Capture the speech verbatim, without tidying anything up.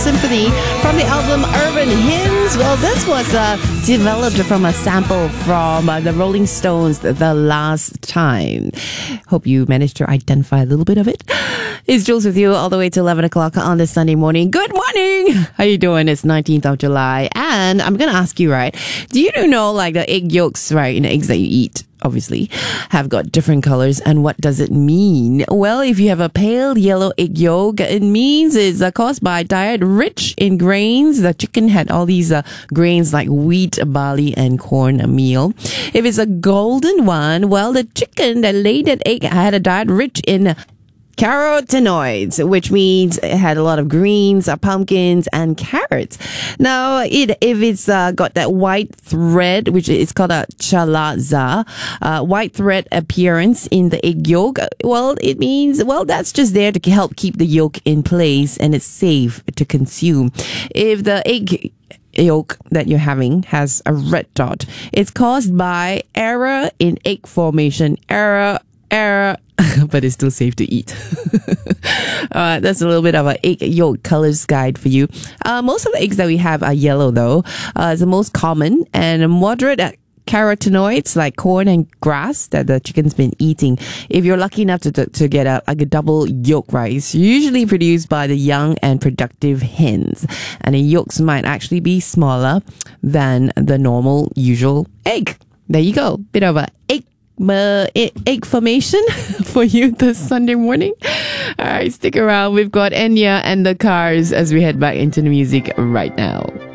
Symphony from the album Urban Hymns. Well, this was uh, developed from a sample from uh, the Rolling Stones The Last Time. Hope you managed to identify a little bit of it. It's Jules with you all the way to eleven o'clock on this Sunday morning. Good morning! How you doing? It's nineteenth of July. And I'm going to ask you, right, do you know like the egg yolks, right, in the eggs that you eat? Obviously, have got different colors. And what does it mean? Well, if you have a pale yellow egg yolk, it means it's uh, caused by a diet rich in grains. The chicken had all these uh, grains like wheat, barley, and cornmeal. If it's a golden one, well, the chicken that laid that egg had a diet rich in carotenoids, which means it had a lot of greens, uh, pumpkins, and carrots. Now, it if it's uh, got that white thread, which is called a chalaza, uh, white thread appearance in the egg yolk, well, it means, well, that's just there to help keep the yolk in place and it's safe to consume. If the egg yolk that you're having has a red dot, it's caused by error in egg formation. Error, error, but it's still safe to eat. uh, that's a little bit of an egg yolk colors guide for you. Uh, most of the eggs that we have are yellow though. Uh, it's the most common and moderate carotenoids like corn and grass that the chicken's been eating. If you're lucky enough to, to, to get a, like a double yolk rice, usually produced by the young and productive hens. And the yolks might actually be smaller than the normal usual egg. There you go. Bit of a egg Uh, egg formation for you this Sunday morning. All right, stick around. We've got Enya and the Cars as we head back into the music right now.